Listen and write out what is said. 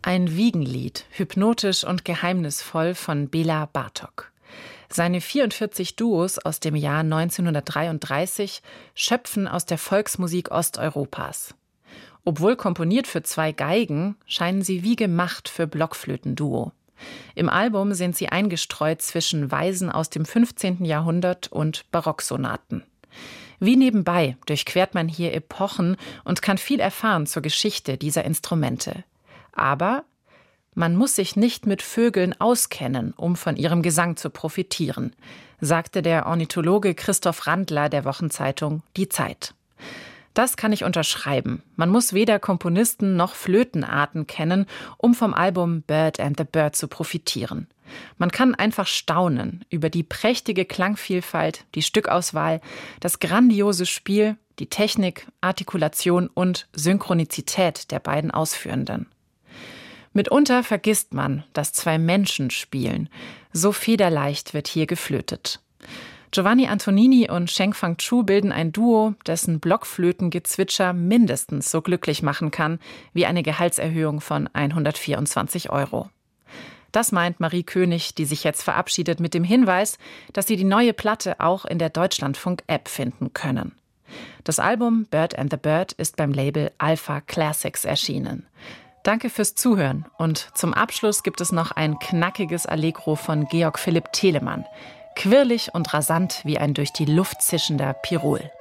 Ein Wiegenlied, hypnotisch und geheimnisvoll von Béla Bartók. Seine 44 Duos aus dem Jahr 1933 schöpfen aus der Volksmusik Osteuropas. Obwohl komponiert für 2 Geigen, scheinen sie wie gemacht für Blockflötenduo. Im Album sind sie eingestreut zwischen Weisen aus dem 15. Jahrhundert und Barocksonaten. Wie nebenbei durchquert man hier Epochen und kann viel erfahren zur Geschichte dieser Instrumente. Aber man muss sich nicht mit Vögeln auskennen, um von ihrem Gesang zu profitieren, sagte der Ornithologe Christoph Randler der Wochenzeitung Die Zeit. Das kann ich unterschreiben. Man muss weder Komponisten noch Flötenarten kennen, um vom Album Bird and the Bird zu profitieren. Man kann einfach staunen über die prächtige Klangvielfalt, die Stückauswahl, das grandiose Spiel, die Technik, Artikulation und Synchronizität der beiden Ausführenden. Mitunter vergisst man, dass 2 Menschen spielen. So federleicht wird hier geflötet. Giovanni Antonini und Sheng Fang Chu bilden ein Duo, dessen Blockflötengezwitscher mindestens so glücklich machen kann wie eine Gehaltserhöhung von 124 €. Das meint Marie König, die sich jetzt verabschiedet mit dem Hinweis, dass Sie die neue Platte auch in der Deutschlandfunk-App finden können. Das Album Bird and the Bird ist beim Label Alpha Classics erschienen. Danke fürs Zuhören und zum Abschluss gibt es noch ein knackiges Allegro von Georg Philipp Telemann. Quirlig und rasant wie ein durch die Luft zischender Pirol.